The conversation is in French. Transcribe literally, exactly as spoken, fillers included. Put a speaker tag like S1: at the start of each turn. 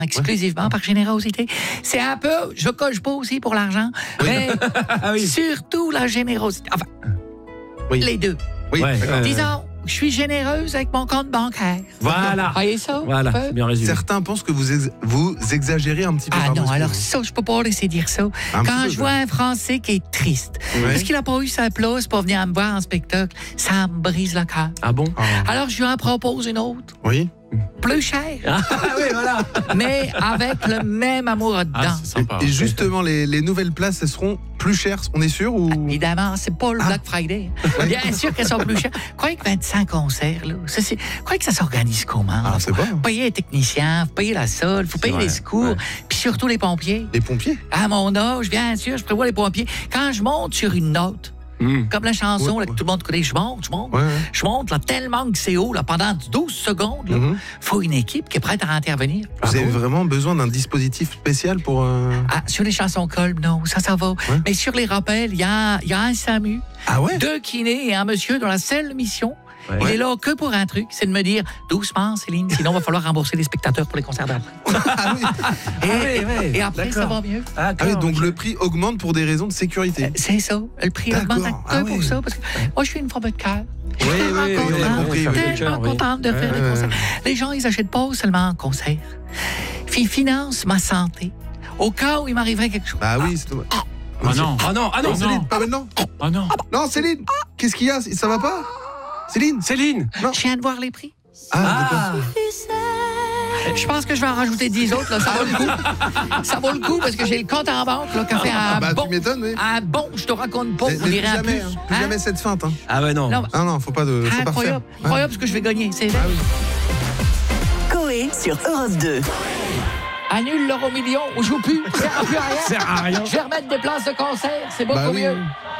S1: exclusivement par générosité. C'est un peu, je coche pas aussi pour l'argent,
S2: Oui.
S1: mais
S2: Ah oui.
S1: surtout la générosité. Enfin,
S2: Oui.
S1: les deux.
S2: Oui,
S3: Ouais,
S2: d'accord.
S3: euh,
S1: Disons, je suis généreuse avec mon compte bancaire.
S3: Voilà.
S1: Voyez ça?
S3: Voilà,
S1: un peu?
S3: c'est bien résumé.
S2: Certains pensent que vous, ex- vous exagérez un petit peu.
S1: Ah
S2: pardon,
S1: non, alors
S2: excusez-moi.
S1: ça, je peux pas laisser dire ça.
S2: Un
S1: Quand
S2: petit peu,
S1: je vois un Français qui est triste,
S2: Ouais.
S1: parce qu'il n'a pas eu sa place pour venir me voir en spectacle, ça me brise le cœur.
S3: Ah bon?
S2: Ah,
S1: Alors, je lui en propose une autre,
S2: oui.
S1: plus chère,
S3: Ah oui, voilà.
S1: mais avec le même amour dedans.
S3: Ah, c'est sympa.
S2: Et justement, les, les nouvelles places, elles seront plus chères, on est sûr ou...
S1: Évidemment, c'est pas le
S2: Ah.
S1: Black Friday. Bien sûr qu'elles sont plus chères. Croyez que vingt-cinq concerts, là, ça, c'est... croyez que ça s'organise comment?
S2: Ah,
S1: là?
S2: c'est pas.
S1: Faut payer les techniciens, faut payer la sol, faut payer
S3: vrai,
S1: les secours,
S3: ouais.
S1: puis surtout les pompiers.
S2: Les pompiers.
S1: À mon âge, bien sûr, je prévois les pompiers. Quand je monte sur une note,
S3: Mmh.
S1: comme la chanson
S2: Ouais,
S1: là, que
S2: ouais.
S1: tout le monde connaît, je monte, je monte,
S2: Ouais, ouais.
S1: je monte là, tellement que c'est haut, là, pendant douze secondes, il
S2: Mhm.
S1: faut une équipe qui est prête à intervenir.
S2: Vous avez vraiment besoin d'un dispositif spécial pour... euh,
S1: Ah, sur les chansons colmes, non, ça, ça va. Mais sur les rappels, il y a, il y a un SAMU,
S2: Ah ouais?
S1: deux kinés et un monsieur dont la seule mission,
S3: Ouais.
S1: il est là que pour un truc, c'est de me dire doucement, Céline, sinon il va falloir rembourser les spectateurs pour les concerts d'après.
S2: Ah oui.
S1: Et,
S3: ouais, ouais,
S1: et après, ça
S3: d'accord.
S1: va mieux.
S3: Ah,
S2: Ah oui, donc
S3: ok.
S2: le prix augmente pour des raisons de sécurité.
S1: Euh, C'est ça. Le prix
S2: D'accord.
S1: augmente que
S2: Ah
S1: pour
S2: ouais.
S1: ça. Parce que moi, je suis une femme de cœur. Je suis
S3: Oui,
S1: tellement
S3: oui, oui,
S2: on a
S1: contente,
S2: compris, oui.
S1: tellement
S3: Oui.
S1: contente de faire
S2: Ouais,
S1: des
S2: ouais,
S1: concerts.
S2: ouais.
S1: Les gens, ils achètent pas seulement en concert. Ils financent ma santé. Au cas où il m'arriverait quelque chose.
S2: Bah oui, c'est dommage.
S3: Ah non, ah non, ah non,
S2: Non, Céline,
S3: Céline.
S2: pas maintenant.
S3: Ah non.
S2: Non, Céline, qu'est-ce qu'il y a? Ça va pas? Céline?
S3: Céline.
S1: Je viens de voir les prix.
S2: Ah, d'accord.
S3: Ah.
S1: Je pense que je vais en rajouter dix autres. Là. Ça vaut le coup. Ça vaut le coup parce que j'ai le compte en banque là, qui a fait un
S2: Bah,
S1: bon.
S2: tu m'étonnes, oui.
S1: Un bon, je te raconte pas.
S2: Mais-
S1: Vous
S2: mais
S1: direz
S2: plus
S1: un plus.
S2: jamais, hein, plus
S1: Hein?
S2: jamais cette feinte. Hein.
S3: Ah ouais, non.
S1: Non,
S2: Ah non, faut pas de, faut pas refaire.
S1: incroyable. Incroyable ce que je vais gagner. C'est vrai.
S2: Ah oui.
S4: Coé sur Europe deux.
S1: Annule l'euro million ou joue plus. Ça sert à plus à rien.
S3: Ça sert à rien.
S1: Je vais remettre des places de concert. C'est beaucoup
S2: Bah oui.
S1: mieux.